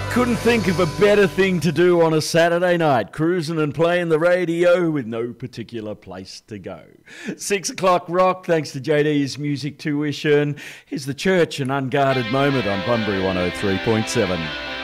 Couldn't think of a better thing to do on a Saturday night, cruising and playing the radio with no particular place to go. 6 o'clock rock, thanks to JD's Music Tuition. Here's the Church, an unguarded moment on Bunbury 103.7.